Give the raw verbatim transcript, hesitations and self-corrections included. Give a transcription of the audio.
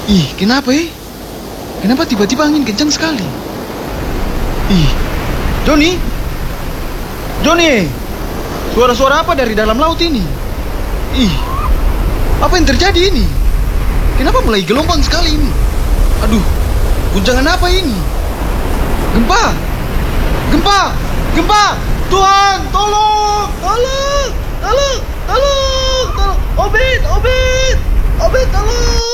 Ih, kenapa eh? Kenapa tiba-tiba angin kencang sekali? Ih, Joni? Joni, suara-suara apa dari dalam laut ini? Ih, apa yang terjadi ini? Kenapa mulai gelombang sekali ini? Aduh, guncangan apa ini? Gempa! Gempa! Gempa! Tuhan, tolong! Tolong! Tolong! Tolong! Tolong! Obed! Obed! Obed, tolong!